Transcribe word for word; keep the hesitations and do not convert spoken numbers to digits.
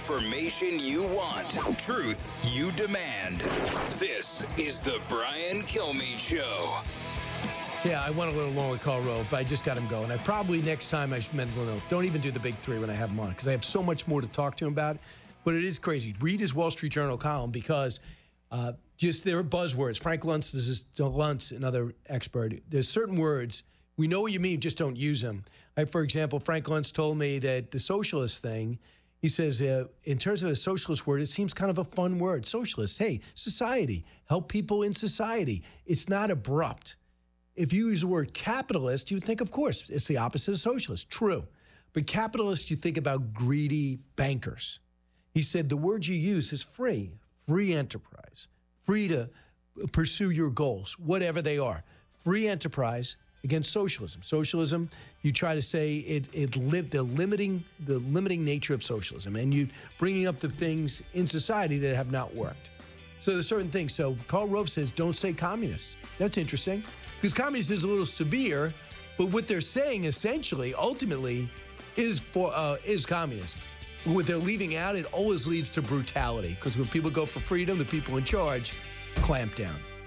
Information you want. Truth you demand. This is the Brian Kilmeade Show. Yeah, I went a little long with Karl Rove, but I just got him going. I probably next time I should mental note. Don't even do the big three when I have him on because I have so much more to talk to him about. But it is crazy. Read his Wall Street Journal column because uh, just there are buzzwords. Frank Luntz is Luntz, another expert. There's certain words we know what you mean, just don't use them. Like, for example, Frank Luntz told me that the socialist thing. He says, uh, in terms of a socialist word, it seems kind of a fun word. Socialist, hey, society, help people in society. It's not abrupt. If you use the word capitalist, you would think, of course, it's the opposite of socialist. True. But capitalist, you think about greedy bankers. He said the word you use is free, free enterprise, free to pursue your goals, whatever they are. Free enterprise against socialism. Socialism, you try to say it it lived the limiting the limiting nature of socialism, and you bringing up the things in society that have not worked. So there's certain things. So Karl Rove says, don't say communist. That's interesting. Because communist is a little severe, but what they're saying essentially, ultimately, is for uh, is communism. What they're leaving out, it always leads to brutality. Because when people go for freedom, the people in charge clamp down.